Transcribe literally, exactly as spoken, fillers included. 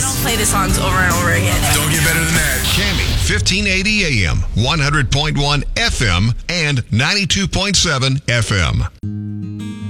don't play the songs over and over again. Don't get better than that. Cammy, fifteen eighty A M, one hundred point one F M, and ninety-two point seven F M.